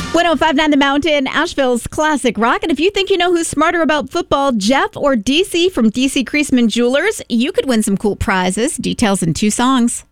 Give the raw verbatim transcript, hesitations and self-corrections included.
one oh five point nine The Mountain, Asheville's classic rock. And if you think you know who's smarter about football, Jeff or D C from D C Creasman Jewelers, you could win some cool prizes. Details in two songs.